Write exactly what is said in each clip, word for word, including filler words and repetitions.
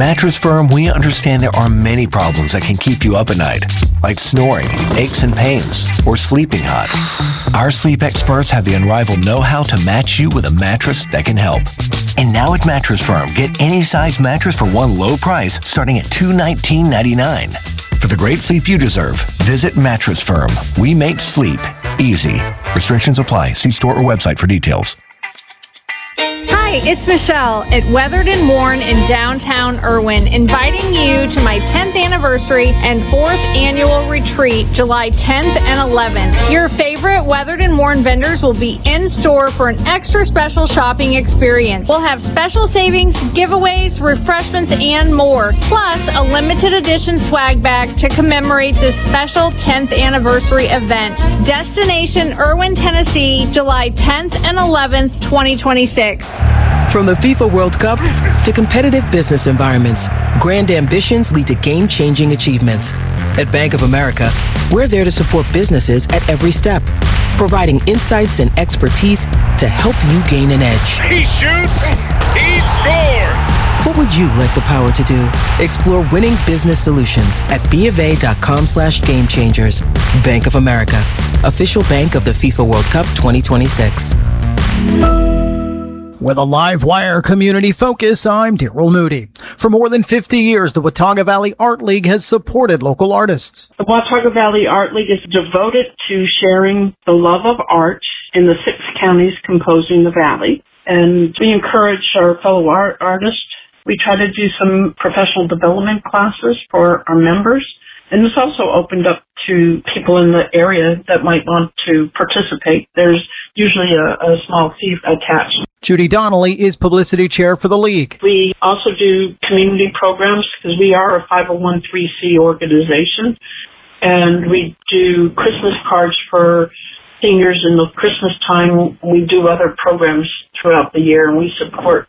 Mattress Firm, we understand there are many problems that can keep you up at night, like snoring, aches and pains, or sleeping hot. Our sleep experts have the unrivaled know-how to match you with a mattress that can help. And now at Mattress Firm, get any size mattress for one low price starting at two hundred nineteen dollars and ninety-nine cents. For the great sleep you deserve, visit Mattress Firm. We make sleep easy. Restrictions apply. See store or website for details. Hi, it's Michelle at Weathered and Worn in downtown Irwin, inviting you to my tenth anniversary and fourth annual retreat, July tenth and eleventh. Your favorite Weathered and Worn vendors will be in store for an extra special shopping experience. We'll have special savings, giveaways, refreshments, and more, plus a limited edition swag bag to commemorate this special tenth anniversary event. Destination Irwin, Tennessee, July tenth and eleventh, twenty twenty-six. From the FIFA World Cup to competitive business environments, grand ambitions lead to game-changing achievements. At Bank of America, we're there to support businesses at every step, providing insights and expertise to help you gain an edge. He shoots, he scores! What would you like the power to do? Explore winning business solutions at BofA.com slash game changers. Bank of America, official bank of the FIFA World Cup twenty twenty-six. With a Livewire community focus, I'm Daryl Moody. For more than fifty years, the Watauga Valley Art League has supported local artists. The Watauga Valley Art League is devoted to sharing the love of art in the six counties composing the valley. And we encourage our fellow art artists. We try to do some professional development classes for our members. And it's also opened up to people in the area that might want to participate. There's usually a, a small fee attached. Judy Donnelly is publicity chair for the league. We also do community programs because we are a five oh one c organization. And we do Christmas cards for seniors in the Christmas time. We do other programs throughout the year, and we support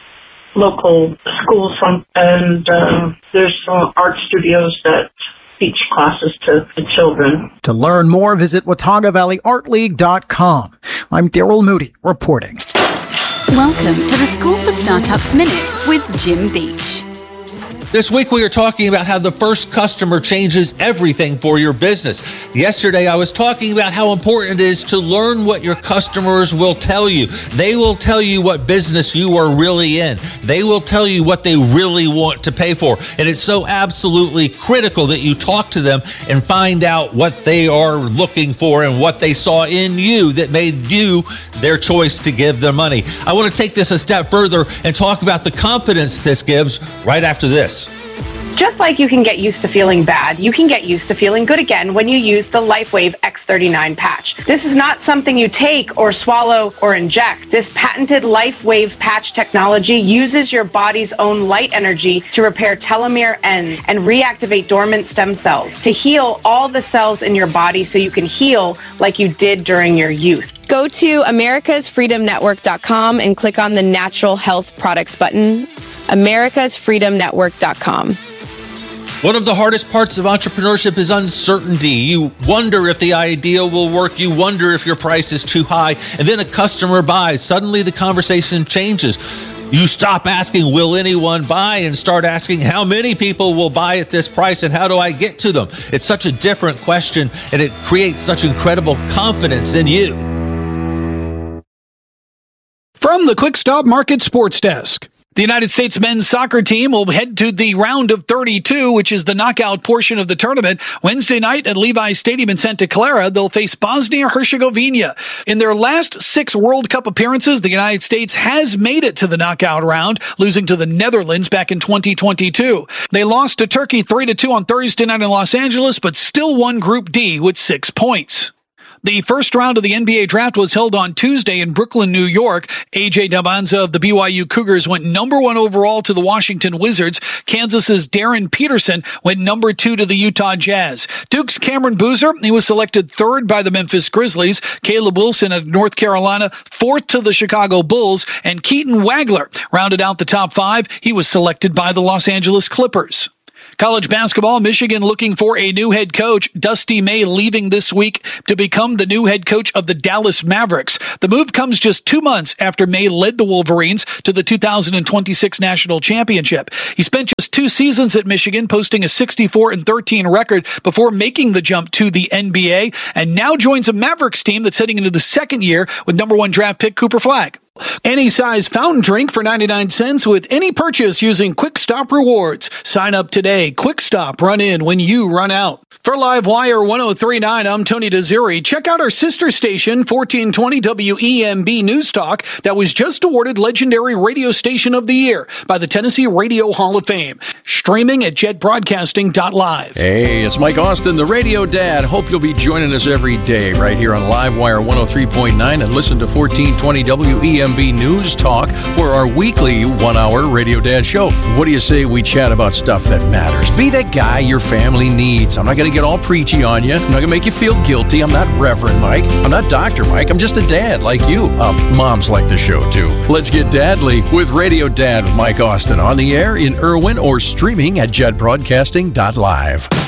local schools. And uh, there's some art studios that teach classes to the children. To learn more, visit Watauga Valley Art League dot com. I'm Daryl Moody reporting. Welcome to the School for Startups Minute with Jim Beach. This week we are talking about how the first customer changes everything for your business. Yesterday I was talking about how important it is to learn what your customers will tell you. They will tell you what business you are really in. They will tell you what they really want to pay for. And it's so absolutely critical that you talk to them and find out what they are looking for and what they saw in you that made you their choice to give their money. I want to take this a step further and talk about the confidence this gives right after this. Just like you can get used to feeling bad, you can get used to feeling good again when you use the LifeWave X thirty-nine patch. This is not something you take or swallow or inject. This patented LifeWave patch technology uses your body's own light energy to repair telomere ends and reactivate dormant stem cells to heal all the cells in your body so you can heal like you did during your youth. Go to americas freedom network dot com and click on the Natural Health Products button. americas freedom network dot com. One of the hardest parts of entrepreneurship is uncertainty. You wonder if the idea will work. You wonder if your price is too high. And then a customer buys. Suddenly the conversation changes. You stop asking, will anyone buy, and start asking, how many people will buy at this price and how do I get to them? It's such a different question, and it creates such incredible confidence in you. From the Quick Stop Market Sports Desk. The United States men's soccer team will head to the round of thirty-two, which is the knockout portion of the tournament. Wednesday night at Levi's Stadium in Santa Clara, they'll face Bosnia-Herzegovina. In their last six World Cup appearances, the United States has made it to the knockout round, losing to the Netherlands back in twenty twenty-two. They lost to Turkey three to two on Thursday night in Los Angeles, but still won Group D with six points. The first round of the N B A draft was held on Tuesday in Brooklyn, New York. A J Dabanza of the B Y U Cougars went number one overall to the Washington Wizards. Kansas's Darren Peterson went number two to the Utah Jazz. Duke's Cameron Boozer, he was selected third by the Memphis Grizzlies. Caleb Wilson of North Carolina, fourth to the Chicago Bulls. And Keaton Wagler rounded out the top five. He was selected by the Los Angeles Clippers. College basketball, Michigan looking for a new head coach. Dusty May leaving this week to become the new head coach of the Dallas Mavericks. The move comes just two months after May led the Wolverines to the two thousand twenty-six national championship. He spent just two seasons at Michigan, posting a sixty-four and thirteen record before making the jump to the N B A, and now joins a Mavericks team that's heading into the second year with number one draft pick Cooper Flagg. Any size fountain drink for ninety-nine cents with any purchase using Quick Stop Rewards. Sign up today. Quick Stop, run in when you run out. For Livewire one oh three point nine, I'm Tony Desiri. Check out our sister station, fourteen twenty W E M B News Talk, that was just awarded Legendary Radio Station of the Year by the Tennessee Radio Hall of Fame. Streaming at jet broadcasting dot live. Hey, it's Mike Austin, the Radio Dad. Hope you'll be joining us every day right here on Livewire one oh three point nine and listen to fourteen twenty W E M B News Talk for our weekly one-hour Radio Dad show. What do you say we chat about stuff that matters? Be that guy your family needs. I'm not going to get all preachy on you. I'm not going to make you feel guilty. I'm not Reverend Mike. I'm not Doctor Mike. I'm just a dad like you. Um, moms like the show, too. Let's get dadly with Radio Dad with Mike Austin on the air in Irwin or streaming at jet broadcasting dot live.